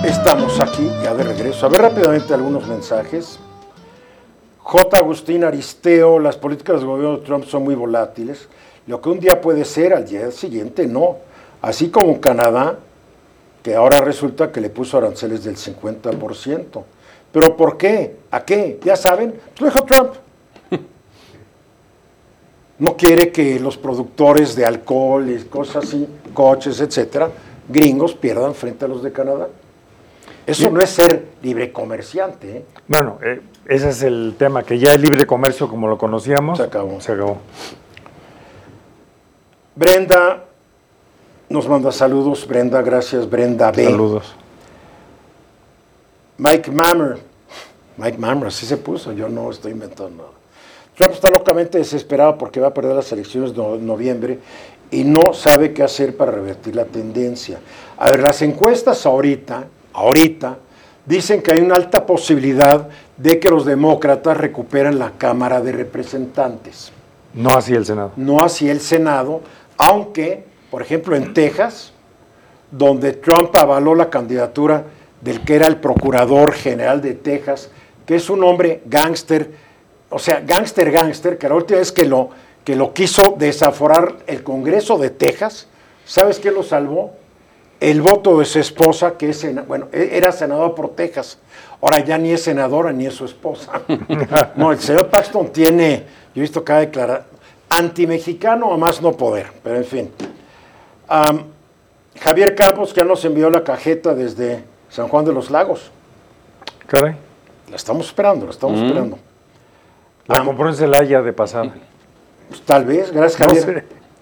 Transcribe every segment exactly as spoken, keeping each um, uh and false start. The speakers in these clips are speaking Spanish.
Estamos aquí ya de regreso. A ver rápidamente algunos mensajes. J. Agustín Aristeo, las políticas del gobierno de Trump son muy volátiles. Lo que un día puede ser, al día siguiente no. Así como Canadá, que ahora resulta que le puso aranceles del cincuenta por ciento. ¿Pero por qué? ¿A qué? ¿Ya saben? Pues lo dijo Trump. No quiere que los productores de alcohol y cosas así, coches, etcétera, gringos pierdan frente a los de Canadá. Eso no es ser libre comerciante, ¿eh? Bueno, eh, ese es el tema, que ya el libre comercio como lo conocíamos, Se acabó. Se acabó. Brenda nos manda saludos. Brenda, gracias. Brenda B. Saludos. Mike Mammer. Mike Mammer, así se puso, yo no estoy inventando nada. Trump está locamente desesperado porque va a perder las elecciones de noviembre y no sabe qué hacer para revertir la tendencia. A ver, las encuestas ahorita, ahorita, dicen que hay una alta posibilidad de que los demócratas recuperen la Cámara de Representantes. No así el Senado. No así el Senado, aunque, por ejemplo, en Texas, donde Trump avaló la candidatura del que era el procurador general de Texas, que es un hombre gángster, o sea, gángster, gángster, que la última vez que lo, que lo quiso desaforar el Congreso de Texas, ¿sabes qué lo salvó? El voto de su esposa, que es, bueno, era senador por Texas, ahora ya ni es senadora ni es su esposa. No, el señor Paxton tiene, yo he visto cada declaración, anti-mexicano a más no poder, pero en fin. Um, Javier Campos, que ya nos envió la cajeta desde San Juan de los Lagos. Caray. La estamos esperando, la estamos mm. esperando. La um, compró en Celaya de pasada. Pues, tal vez, gracias Javier. No sé.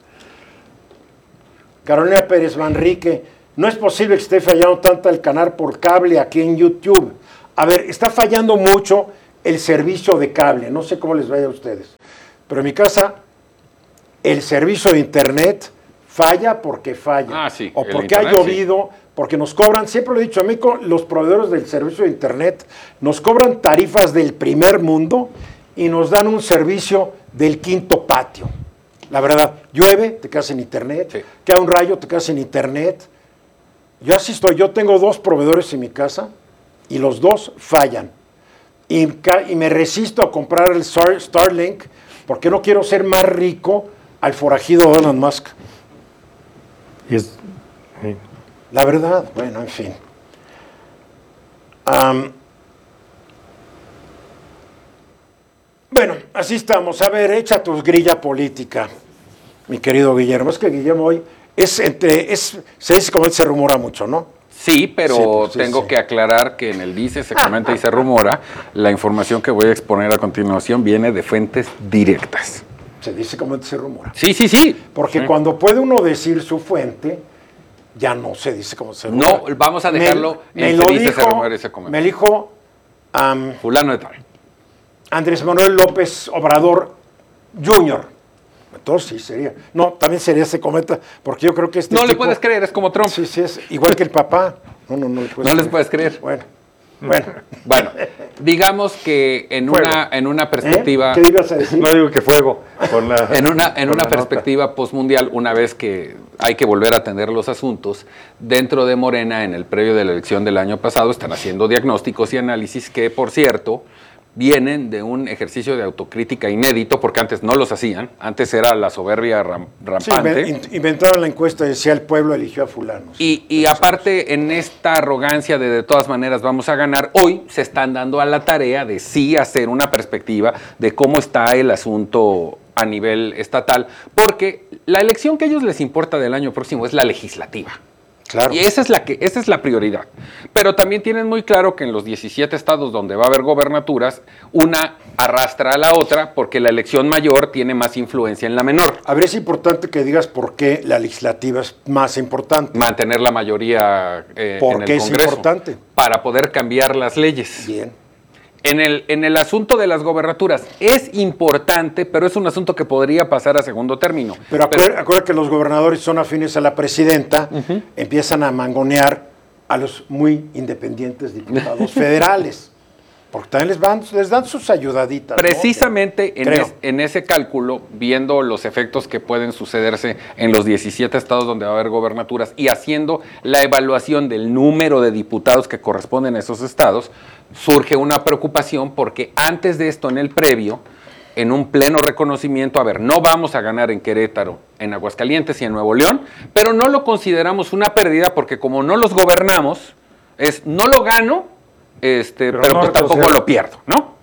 Carolina Pérez Manrique, no es posible que esté fallando tanto el canal por cable aquí en YouTube. A ver, está fallando mucho el servicio de cable, no sé cómo les vaya a ustedes, pero en mi casa el servicio de internet falla porque falla, ah, sí, o porque internet, ha llovido, sí. Porque nos cobran, siempre lo he dicho, a mí los proveedores del servicio de internet nos cobran tarifas del primer mundo y nos dan un servicio del quinto patio. La verdad, llueve, te quedas en internet, sí. Cae un rayo, te quedas en internet. Yo así estoy, yo tengo dos proveedores en mi casa y los dos fallan. Y, y me resisto a comprar el Starlink porque no quiero ser más rico al forajido Elon Musk. Y es, sí. La verdad, bueno, en fin. Um, bueno, así estamos. A ver, echa tu grilla política, mi querido Guillermo. Es que Guillermo hoy es entre, es, se dice como él se rumora mucho, ¿no? Sí, pero sí, pues, sí, tengo sí. que aclarar que en el dice, se comenta y se rumora. La información que voy a exponer a continuación viene de fuentes directas. Se dice como se rumora. Sí, sí, sí. Porque sí. cuando puede uno decir su fuente, ya no se dice como se rumora. No, vamos a dejarlo me, en me se lo dice, dijo, se rumora y se comenta. Me dijo um, fulano de tal. Andrés Manuel López Obrador junior Entonces sí sería. No, también sería se comenta, porque yo creo que este No tipo, le puedes creer, es como Trump. Sí, sí, es igual que el papá. No, no, no le puedes No creer. les puedes creer. Bueno, bueno. Bueno, digamos que en una, en una perspectiva... ¿Eh? ¿Qué ibas a decir? No digo que fuego. Por la, en una, en una la perspectiva postmundial, una vez que hay que volver a atender los asuntos, dentro de Morena, en el previo de la elección del año pasado, están haciendo diagnósticos y análisis que, por cierto, vienen de un ejercicio de autocrítica inédito, porque antes no los hacían, antes era la soberbia ram, rampante. Sí, inventaron la encuesta y decía el pueblo eligió a fulanos. Y, y aparte, en esta arrogancia de de todas maneras vamos a ganar, hoy se están dando a la tarea de sí hacer una perspectiva de cómo está el asunto a nivel estatal, porque la elección que a ellos les importa del año próximo es la legislativa. Claro. Y esa es la que esa es la prioridad. Pero también tienen muy claro que en los diecisiete estados donde va a haber gobernaturas, una arrastra a la otra porque la elección mayor tiene más influencia en la menor. A ver, es importante que digas por qué la legislativa es más importante. Mantener la mayoría eh, ¿Por en el qué Congreso. es importante? Para poder cambiar las leyes. Bien. En el, en el asunto de las gobernaturas es importante, pero es un asunto que podría pasar a segundo término. Pero acuérdate acuérdate que los gobernadores son afines a la presidenta, uh-huh. empiezan a mangonear a los muy independientes diputados federales. Porque también les, van, les dan sus ayudaditas. Precisamente ¿no? en, es, en ese cálculo, viendo los efectos que pueden sucederse en los diecisiete estados donde va a haber gobernaturas y haciendo la evaluación del número de diputados que corresponden a esos estados, surge una preocupación porque antes de esto, en el previo, en un pleno reconocimiento, a ver, no vamos a ganar en Querétaro, en Aguascalientes y en Nuevo León, pero no lo consideramos una pérdida porque como no los gobernamos, es no lo gano, Este, pero, pero no pues tampoco lo pierdo, ¿no?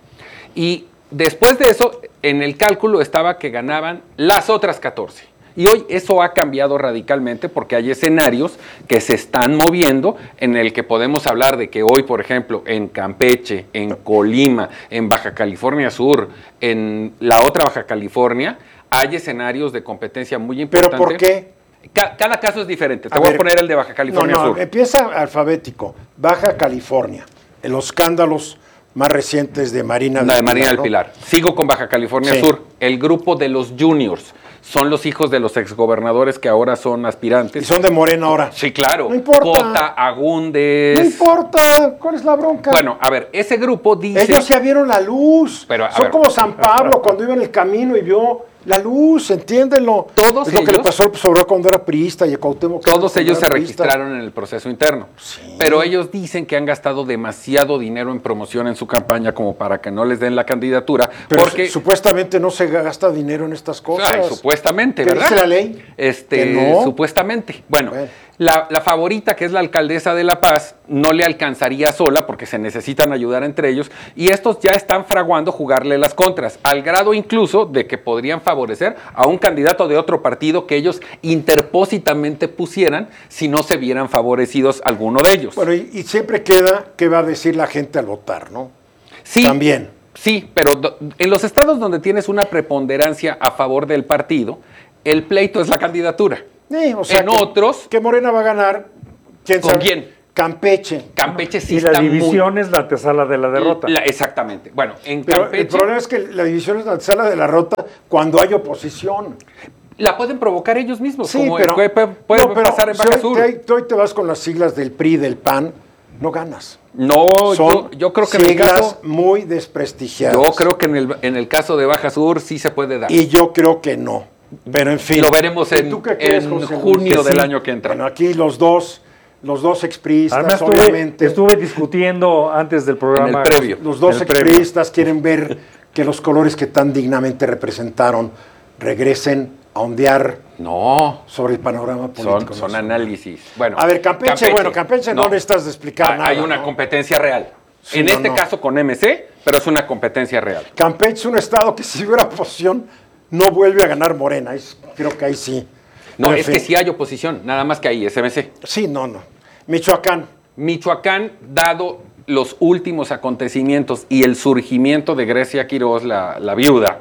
Y después de eso, en el cálculo estaba que ganaban las otras catorce. Y hoy eso ha cambiado radicalmente porque hay escenarios que se están moviendo en el que podemos hablar de que hoy, por ejemplo, en Campeche, en Colima, en Baja California Sur, en la otra Baja California, hay escenarios de competencia muy importantes. ¿Pero por qué? Ca- cada caso es diferente. Te a voy ver, a poner el de Baja California no, no, Sur. Empieza alfabético. Baja California. Los escándalos más recientes de Marina del La de Marina Pilar, del Pilar. ¿no? Sigo con Baja California sí. Sur. El grupo de los juniors son los hijos de los exgobernadores que ahora son aspirantes. Y son de Morena ahora. Sí, claro. No importa. Cota, Agúndez. No importa. ¿Cuál es la bronca? Bueno, a ver, ese grupo dice... Ellos ya vieron la luz. Pero, a son ver. como San Pablo cuando iba en el camino y vio la luz, entiéndelo. Todos es lo ellos, que le pasó al Obrador cuando era priista y a Cuauhtémoc. Todos ellos se priista. registraron en el proceso interno. Sí. Pero ellos dicen que han gastado demasiado dinero en promoción en su campaña como para que no les den la candidatura. Pero porque supuestamente no se gasta dinero en estas cosas. Ay, supuestamente, ¿Qué ¿verdad? dice la ley? Este, ¿Que no? Supuestamente. Bueno, Bueno. La, la favorita, que es la alcaldesa de La Paz, no le alcanzaría sola porque se necesitan ayudar entre ellos y estos ya están fraguando jugarle las contras, al grado incluso de que podrían favorecer a un candidato de otro partido que ellos interpósitamente pusieran si no se vieran favorecidos alguno de ellos. Bueno, y, y siempre queda qué va a decir la gente al votar, ¿no? Sí, También. Sí, pero do, en los estados donde tienes una preponderancia a favor del partido, el pleito es la candidatura. Sí, o sea, en que, otros... que Morena va a ganar. ¿Quién ¿Con sabe? quién? Campeche. Campeche sí y la está división muy... es la antesala de la derrota. La, exactamente. Bueno, en Pero Campeche... el problema es que la división es la sala de la rota cuando hay oposición. La pueden provocar ellos mismos, Sí, como pero, puede, puede no, pero pasar en Baja si hoy Sur. te, tú hoy te vas con las siglas del P R I, del P A N, no ganas. No, Son yo, yo creo que en el siglas caso... muy desprestigiadas. Yo creo que en el, en el caso de Baja Sur sí se puede dar. Y yo creo que no. Pero en fin. Lo veremos ¿Y en, tú qué crees, en José Luis? junio Que del sí. año que entra. Bueno, aquí los dos, los dos expriistas, Además, estuve, obviamente. estuve discutiendo antes del programa. En el previo. Los dos el previo. expriistas quieren ver que los colores que tan dignamente representaron regresen a ondear No, sobre el panorama político. son, son ¿no? análisis. Bueno, A ver, Campeche, bueno, Campeche no necesitas de explicar Hay- nada, Hay una ¿no? competencia real. Sí, en no, este no. caso con M C, pero es una competencia real. Campeche es un estado que si hubiera oposición no vuelve a ganar Morena. Es, creo que ahí sí. No, Pero, en es fin. que sí hay oposición, nada más que ahí es M C. Sí, no, no. Michoacán. Michoacán, dado los últimos acontecimientos y el surgimiento de Grecia Quiroz, la, la viuda,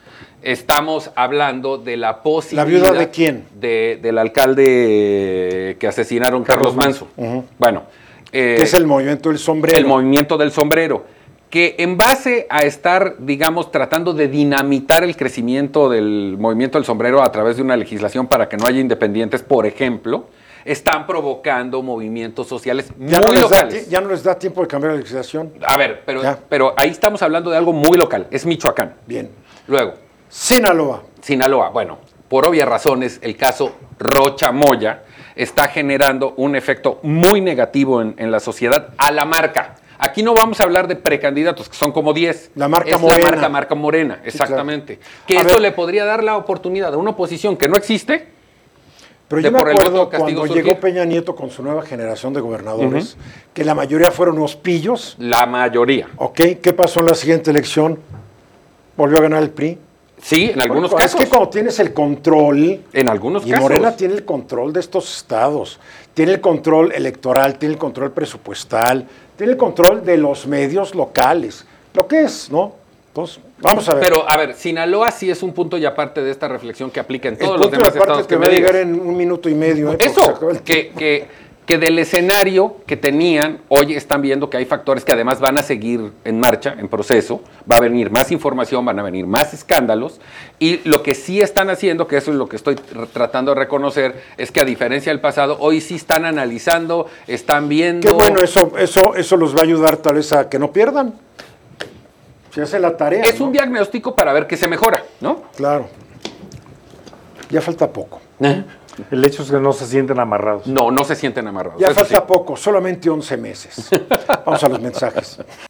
estamos hablando de la posibilidad... ¿La viuda de quién? De, del alcalde que asesinaron, Carlos, Carlos Manso. Ujú. Bueno. eh, Que es el movimiento del sombrero. el movimiento del sombrero, que en base a estar, digamos, tratando de dinamitar el crecimiento del movimiento del sombrero a través de una legislación para que no haya independientes, por ejemplo, están provocando movimientos sociales muy ya, no les da, locales. ti- ya no les da tiempo de cambiar la legislación. A ver, pero, Ya. pero ahí estamos hablando de algo muy local, es Michoacán. Bien. Luego, Sinaloa. Sinaloa, bueno, por obvias razones, el caso Rocha Moya está generando un efecto muy negativo en, en la sociedad a la marca. Aquí no vamos a hablar de precandidatos, que son como diez. La marca es Morena. la marca, marca Morena, exactamente. claro. Que A esto ver. le podría dar la oportunidad a una oposición que no existe. Pero de yo me por el acuerdo voto castigo cuando surgir. llegó Peña Nieto con su nueva generación de gobernadores, que la mayoría fueron unos pillos. La mayoría. ¿Ok? ¿Qué pasó en la siguiente elección? Volvió a ganar el P R I. Sí, en algunos Porque casos. Es que cuando tienes el control, En algunos y casos. Morena tiene el control de estos estados, tiene el control electoral, tiene el control presupuestal, tiene el control de los medios locales, lo que es, ¿no? Entonces, vamos a ver. Pero, a ver, Sinaloa sí es un punto y aparte de esta reflexión que aplica en el todos los punto de demás aparte estados que que va a me llegar digas. en un minuto y medio. ¿eh? Porque se Eso, acaba el que, tiempo. que, que del escenario que tenían, hoy están viendo que hay factores que además van a seguir en marcha, en proceso, va a venir más información, van a venir más escándalos, y lo que sí están haciendo, que eso es lo que estoy tr- tratando de reconocer, es que a diferencia del pasado, hoy sí están analizando, están viendo... Qué bueno, eso, eso, eso los va a ayudar tal vez a que no pierdan. Se hace la tarea. Es ¿no? un diagnóstico para ver qué se mejora, ¿no? Claro. Ya falta poco. El hecho es que no se sienten amarrados. No, no se sienten amarrados. Ya eso falta sí. poco, solamente once meses. Vamos a los mensajes.